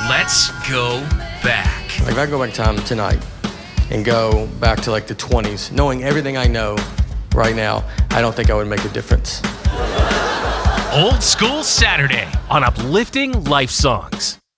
Let's go back. Like if I go back in time tonight and go back to like the 20s, knowing everything I know right now, I don't think I would make a difference. Old School Saturday on Uplifting Life Songs.